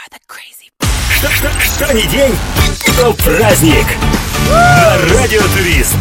Что ни день, то праздник. На Радио Турист.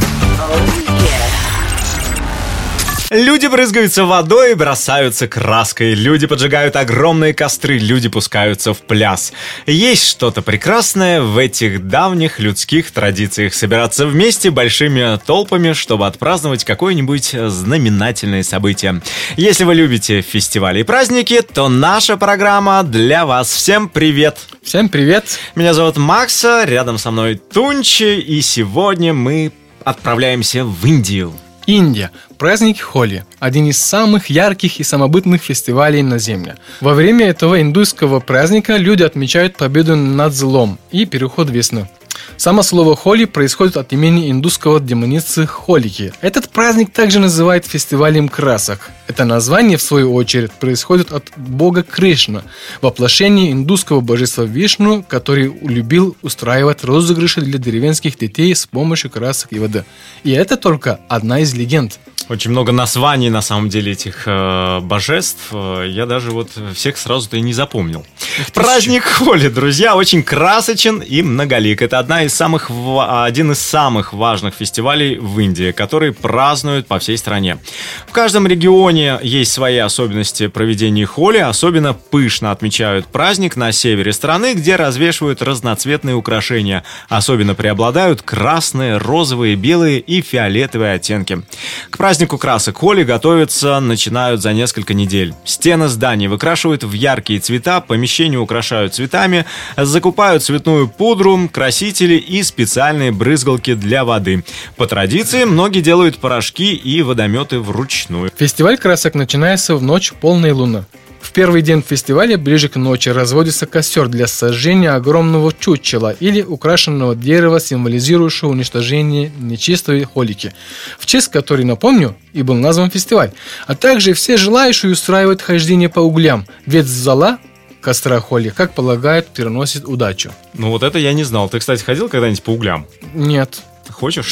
Люди брызгаются водой и бросаются краской. Люди поджигают огромные костры, люди пускаются в пляс. Есть что-то прекрасное в этих давних людских традициях собираться вместе большими толпами, чтобы отпраздновать какое-нибудь знаменательное событие. Если вы любите фестивали и праздники, то наша программа для вас. Всем привет! Всем привет! Меня зовут Макса, рядом со мной Тунчи, и сегодня мы отправляемся в Индию. Индия. Праздник Холи – один из самых ярких и самобытных фестивалей на Земле. Во время этого индуйского праздника люди отмечают победу над злом и переход весны. Само слово «Холи» происходит от имени индусского демоницы Холики. Этот праздник также называют фестивалем красок. Это название, в свою очередь, происходит от бога Кришна, воплощения индусского божества Вишну, который любил устраивать розыгрыши для деревенских детей с помощью красок и воды. И это только одна из легенд. Очень много названий, на самом деле, этих божеств. Я даже вот всех сразу-то и не запомнил. Праздник Холи, друзья, очень красочен и многолик. Это один из самых важных фестивалей в Индии, который празднуют по всей стране. В каждом регионе есть свои особенности проведения Холи. Особенно пышно отмечают праздник на севере страны, где развешивают разноцветные украшения. Особенно преобладают красные, розовые, белые и фиолетовые оттенки. К празднику красок Холи начинают за несколько недель. Стены зданий выкрашивают в яркие цвета, помещения украшают цветами, закупают цветную пудру, красители и специальные брызгалки для воды. По традиции, многие делают порошки и водометы вручную. Фестиваль красок начинается в ночь полной луны. В первый день фестиваля, ближе к ночи, разводится костер для сожжения огромного чучела или украшенного дерева, символизирующего уничтожение нечистой холики, в честь которой, напомню, и был назван фестиваль. А также все желающие устраивают хождение по углям, ведь зола костра Холи, как полагают, переносит удачу. Ну вот это я не знал. Ты, кстати, ходил когда-нибудь по углям? Нет. Хочешь?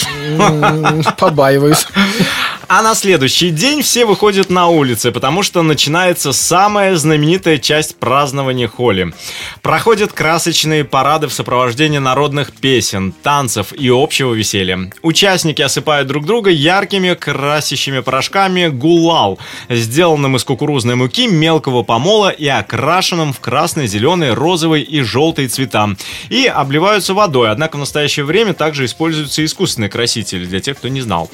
Побаиваюсь. А на следующий день все выходят на улицы, потому что начинается самая знаменитая часть празднования Холи. Проходят красочные парады в сопровождении народных песен, танцев и общего веселья. Участники осыпают друг друга яркими красящими порошками гулал, сделанным из кукурузной муки, мелкого помола и окрашенным в красный, зеленый, розовый и желтый цвета. И обливаются водой, однако в настоящее время также используются искусственные красители, для тех, кто не знал.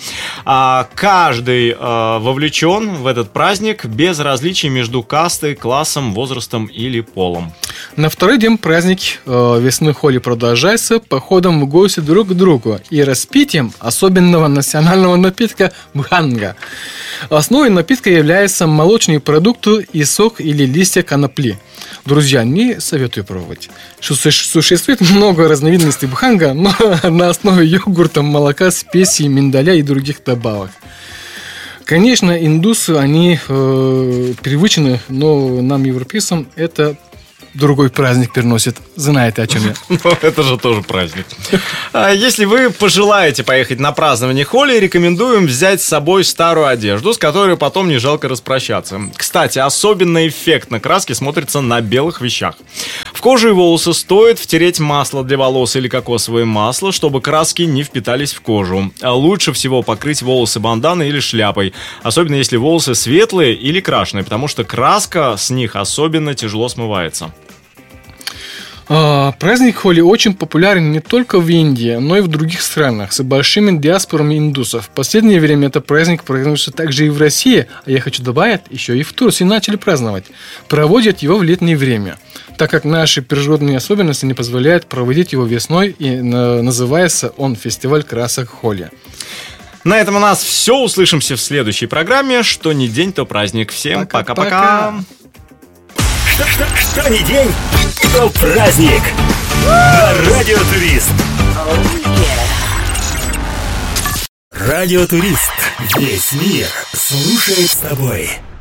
Каждый вовлечен в этот праздник без различий между кастой, классом, возрастом или полом. На второй день праздник весны Холи продолжается походом в гости друг к другу и распитием особенного национального напитка бханга. Основой напитка является молочные продукты и сок или листья конопли. Друзья, не советую пробовать. Существует много разновидностей бханга, но на основе йогурта, молока, специй, миндаля и других добавок. Конечно, индусы, они привычны, но нам, европейцам, это другой праздник переносит. Знаете, о чем я? Ну, это же тоже праздник. Если вы пожелаете поехать на празднование Холи, рекомендуем взять с собой старую одежду, с которой потом не жалко распрощаться. Кстати, особенно эффектно краски смотрятся на белых вещах. В кожу и волосы стоит втереть масло для волос или кокосовое масло, чтобы краски не впитались в кожу. Лучше всего покрыть волосы банданой или шляпой, особенно если волосы светлые или крашеные, потому что краска с них особенно тяжело смывается. Праздник Холи очень популярен не только в Индии, но и в других странах с большими диаспорами индусов. В последнее время этот праздник празднуется также и в России, а я хочу добавить, еще и в Турции начали праздновать. Проводят его в летнее время, так как наши природные особенности не позволяют проводить его весной, и называется он фестиваль красок Холи. На этом у нас все. Услышимся в следующей программе. Что ни день, то праздник. Всем пока-пока. Что ни день, то праздник. На Радио Турист. Радио Турист. Весь мир слушает с тобой.